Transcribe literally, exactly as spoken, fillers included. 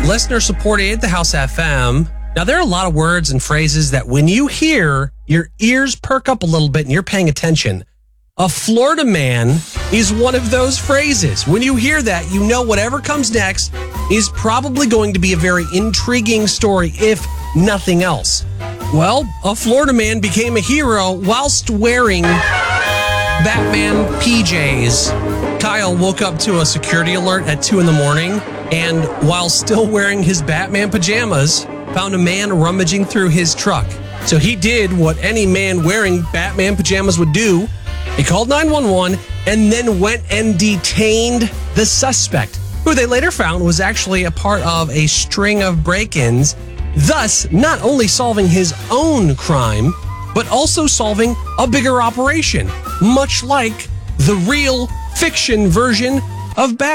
Listener supported the House F M. Now, there are a lot of words and phrases that when you hear, your ears perk up a little bit and you're paying attention. A Florida man is one of those phrases. When you hear that, you know whatever comes next is probably going to be a very intriguing story, if nothing else. Well, a Florida man became a hero whilst wearing Batman P Js. Kyle woke up to a security alert at two in the morning, and while still wearing his Batman pajamas, found a man rummaging through his truck. So he did what any man wearing Batman pajamas would do. He called nine one one and then went and detained the suspect, who they later found was actually a part of a string of break-ins, thus not only solving his own crime, but also solving a bigger operation, much like the real fiction version of Batman.